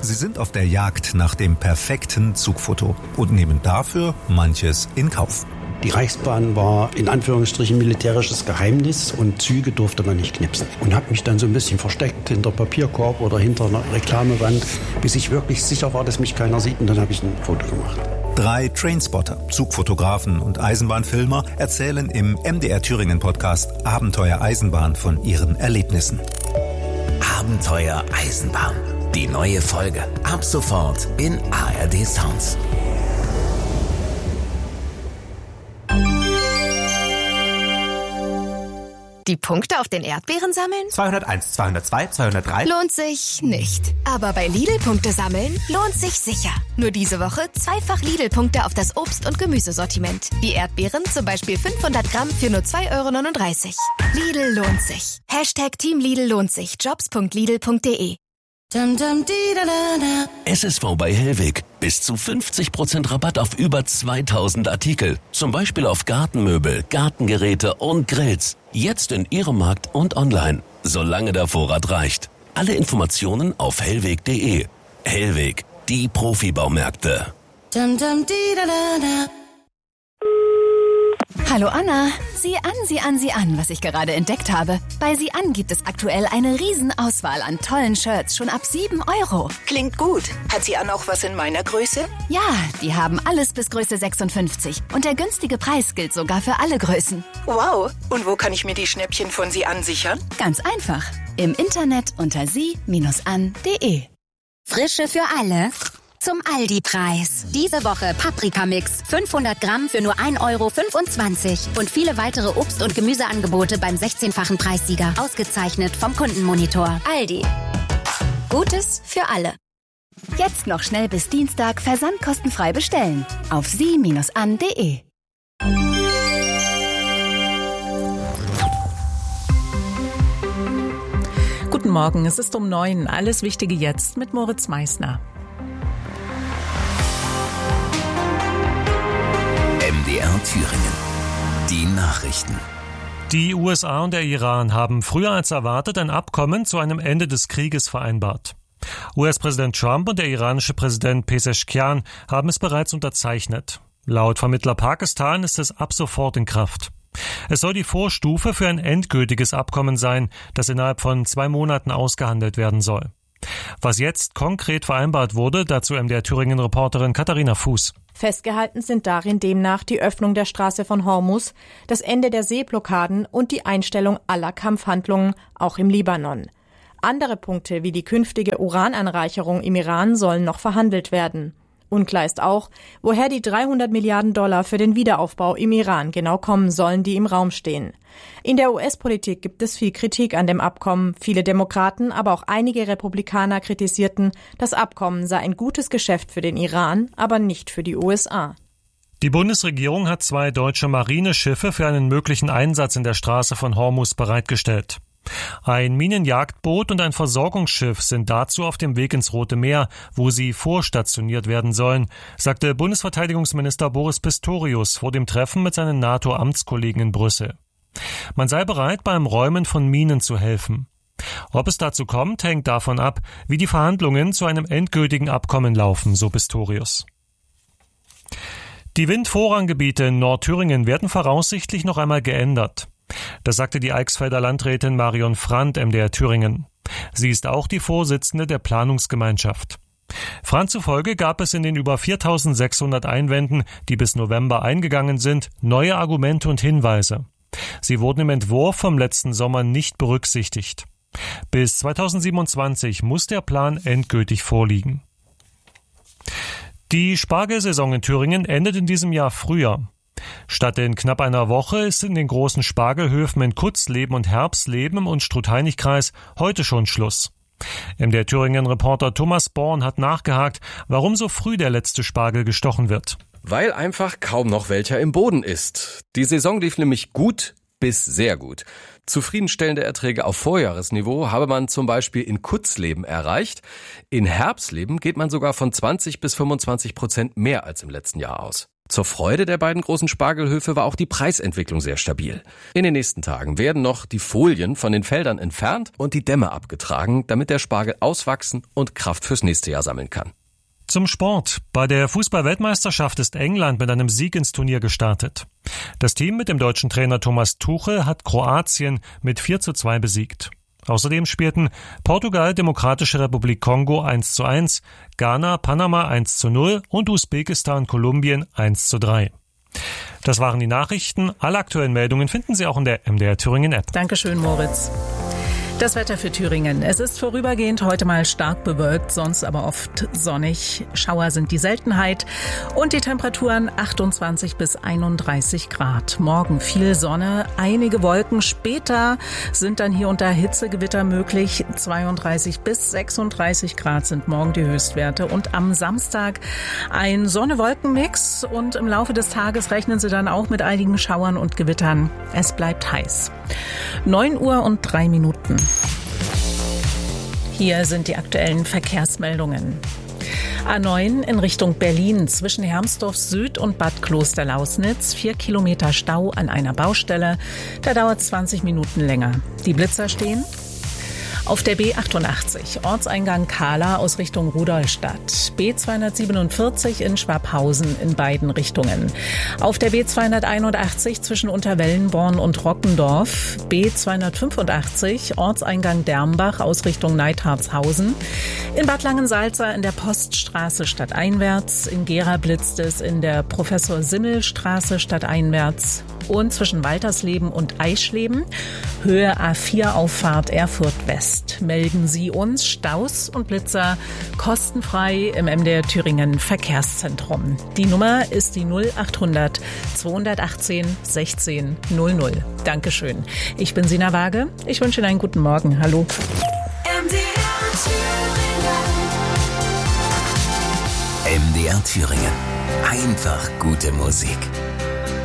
Sie sind auf der Jagd nach dem perfekten Zugfoto und nehmen dafür manches in Kauf. Die Reichsbahn war in Anführungsstrichen militärisches Geheimnis und Züge durfte man nicht knipsen. Und habe mich dann so ein bisschen versteckt hinter Papierkorb oder hinter einer Reklamewand, bis ich wirklich sicher war, dass mich keiner sieht, und dann habe ich ein Foto gemacht. 3 Trainspotter, Zugfotografen und Eisenbahnfilmer erzählen im MDR Thüringen Podcast Abenteuer Eisenbahn von ihren Erlebnissen. Abenteuer Eisenbahn. Die neue Folge ab sofort in ARD Sounds. Die Punkte auf den Erdbeeren sammeln? 201, 202, 203. Lohnt sich nicht. Aber bei Lidl-Punkte sammeln lohnt sich sicher. Nur diese Woche zweifach Lidl-Punkte auf das Obst- und Gemüsesortiment. Die Erdbeeren zum Beispiel 500 Gramm für nur 2,39 €. Lidl lohnt sich. Hashtag Team Lidl lohnt sich. Jobs.lidl.de. SSV bei Hellweg. Bis zu 50% Rabatt auf über 2000 Artikel. Zum Beispiel auf Gartenmöbel, Gartengeräte und Grills. Jetzt in Ihrem Markt und online. Solange der Vorrat reicht. Alle Informationen auf hellweg.de. Hellweg, die Profibaumärkte. Hallo Anna, sieh an, was ich gerade entdeckt habe. Bei Sieh an gibt es aktuell eine Riesenauswahl an tollen Shirts, schon ab 7 €. Klingt gut. Hat Sieh an auch was in meiner Größe? Ja, die haben alles bis Größe 56 und der günstige Preis gilt sogar für alle Größen. Wow, und wo kann ich mir die Schnäppchen von Sieh an sichern? Ganz einfach, im Internet unter sie-an.de. Frische für alle zum Aldi-Preis. Diese Woche Paprikamix, 500 Gramm für nur 1,25 € und viele weitere Obst- und Gemüseangebote beim 16-fachen Preissieger. Ausgezeichnet vom Kundenmonitor. Aldi. Gutes für alle. Jetzt noch schnell bis Dienstag versandkostenfrei bestellen. Auf sie-an.de. Guten Morgen, es ist um 9. Alles Wichtige jetzt mit Moritz Meissner. MDR Thüringen. Die Nachrichten. Die USA und der Iran haben früher als erwartet ein Abkommen zu einem Ende des Krieges vereinbart. US-Präsident Trump und der iranische Präsident Pezeshkian haben es bereits unterzeichnet. Laut Vermittler Pakistan ist es ab sofort in Kraft. Es soll die Vorstufe für ein endgültiges Abkommen sein, das innerhalb von 2 Monaten ausgehandelt werden soll. Was jetzt konkret vereinbart wurde, dazu MDR Thüringen-Reporterin Katharina Fuß. Festgehalten sind darin demnach die Öffnung der Straße von Hormuz, das Ende der Seeblockaden und die Einstellung aller Kampfhandlungen, auch im Libanon. Andere Punkte wie die künftige Urananreicherung im Iran sollen noch verhandelt werden. Unklar ist auch, woher die $300 Milliarden für den Wiederaufbau im Iran genau kommen sollen, die im Raum stehen. In der US-Politik gibt es viel Kritik an dem Abkommen. Viele Demokraten, aber auch einige Republikaner kritisierten, das Abkommen sei ein gutes Geschäft für den Iran, aber nicht für die USA. Die Bundesregierung hat 2 deutsche Marineschiffe für einen möglichen Einsatz in der Straße von Hormuz bereitgestellt. Ein Minenjagdboot und ein Versorgungsschiff sind dazu auf dem Weg ins Rote Meer, wo sie vorstationiert werden sollen, sagte Bundesverteidigungsminister Boris Pistorius vor dem Treffen mit seinen NATO-Amtskollegen in Brüssel. Man sei bereit, beim Räumen von Minen zu helfen. Ob es dazu kommt, hängt davon ab, wie die Verhandlungen zu einem endgültigen Abkommen laufen, so Pistorius. Die Windvorranggebiete in Nordthüringen werden voraussichtlich noch einmal geändert. Das sagte die Eichsfelder Landrätin Marion Frandt MDR Thüringen. Sie ist auch die Vorsitzende der Planungsgemeinschaft. Frandt zufolge gab es in den über 4.600 Einwänden, die bis November eingegangen sind, neue Argumente und Hinweise. Sie wurden im Entwurf vom letzten Sommer nicht berücksichtigt. Bis 2027 muss der Plan endgültig vorliegen. Die Spargelsaison in Thüringen endet in diesem Jahr früher. Statt in knapp einer Woche ist in den großen Spargelhöfen in Kutzleben und Herbstleben im Unstrut-Heinig-Kreis heute schon Schluss. MDR Thüringen-Reporter Thomas Born hat nachgehakt, warum so früh der letzte Spargel gestochen wird. Weil einfach kaum noch welcher im Boden ist. Die Saison lief nämlich gut bis sehr gut. Zufriedenstellende Erträge auf Vorjahresniveau habe man zum Beispiel in Kutzleben erreicht. In Herbstleben geht man sogar von 20% bis 25% mehr als im letzten Jahr aus. Zur Freude der beiden großen Spargelhöfe war auch die Preisentwicklung sehr stabil. In den nächsten Tagen werden noch die Folien von den Feldern entfernt und die Dämme abgetragen, damit der Spargel auswachsen und Kraft fürs nächste Jahr sammeln kann. Zum Sport. Bei der Fußball-Weltmeisterschaft ist England mit einem Sieg ins Turnier gestartet. Das Team mit dem deutschen Trainer Thomas Tuchel hat Kroatien mit 4:2 besiegt. Außerdem spielten Portugal, Demokratische Republik Kongo 1:1, Ghana, Panama 1:0 und Usbekistan, Kolumbien 1:3. Das waren die Nachrichten. Alle aktuellen Meldungen finden Sie auch in der MDR Thüringen App. Dankeschön, Moritz. Das Wetter für Thüringen. Es ist vorübergehend heute mal stark bewölkt, sonst aber oft sonnig. Schauer sind die Seltenheit und die Temperaturen 28 bis 31 Grad. Morgen viel Sonne, einige Wolken. Später sind dann hier unter Hitzegewitter möglich. 32 bis 36 Grad sind morgen die Höchstwerte. Und am Samstag ein Sonne-Wolken-Mix und im Laufe des Tages rechnen Sie dann auch mit einigen Schauern und Gewittern. Es bleibt heiß. 9:03 Uhr. Hier sind die aktuellen Verkehrsmeldungen. A9 in Richtung Berlin zwischen Hermsdorf Süd und Bad Klosterlausnitz. 4 Kilometer Stau an einer Baustelle. Da dauert 20 Minuten länger. Die Blitzer stehen. Auf der B88, Ortseingang Kahla aus Richtung Rudolstadt. B247 in Schwabhausen in beiden Richtungen. Auf der B281 zwischen Unterwellenborn und Rockendorf. B285, Ortseingang Dermbach aus Richtung Neidhartshausen. In Bad Langensalza in der Poststraße stadteinwärts. In Gera blitzt es in der Professor-Simmel-Straße stadteinwärts. Und zwischen Waltersleben und Eischleben, Höhe A4 Auffahrt Erfurt West. Melden Sie uns Staus und Blitzer kostenfrei im MDR Thüringen Verkehrszentrum. Die Nummer ist die 0800 218 16 00. Dankeschön. Ich bin Sina Waage. Ich wünsche Ihnen einen guten Morgen. Hallo. MDR Thüringen. Einfach gute Musik.